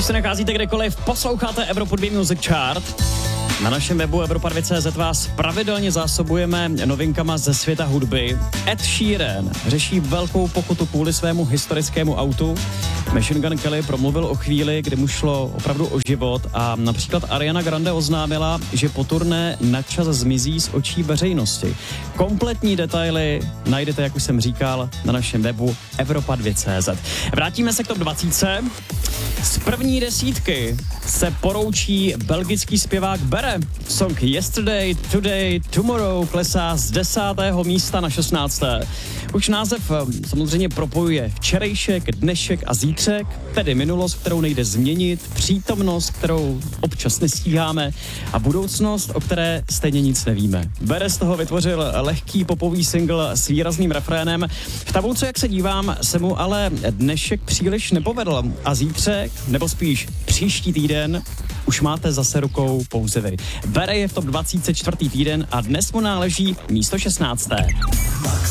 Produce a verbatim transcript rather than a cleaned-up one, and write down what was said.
už se nacházíte kdekoliv, posloucháte Evropu dva Music Chart. Na našem webu Evropa dva tečka cé zet vás pravidelně zásobujeme novinkama ze světa hudby. Ed Sheeran řeší velkou pokutu kvůli svému historickému autu. Machine Gun Kelly promluvil o chvíli, kdy mu šlo opravdu o život a například Ariana Grande oznámila, že po turné načas zmizí z očí veřejnosti. Kompletní detaily najdete, jak už jsem říkal, na našem webu Evropa dva tečka cé zet. Vrátíme se k top dvacet. Z první desítky se poroučí belgický zpěvák Bere. Song Yesterday, Today, Tomorrow klesá z desátého místa na šestnácté. Už název samozřejmě propojuje včerejšek, dnešek a zítřek, tedy minulost, kterou nejde změnit, přítomnost, kterou občas nestíháme a budoucnost, o které stejně nic nevíme. Bere z toho vytvořil lehký popový single s výrazným refrénem. V tabulce, jak se dívám, se mu ale dnešek příliš nepovedl a zítřek, nebo spíš příští týden, už máte zase rukou pouze vy. Bere je v top dvacet čtvrtý týden a dnes mu náleží místo šestnácté.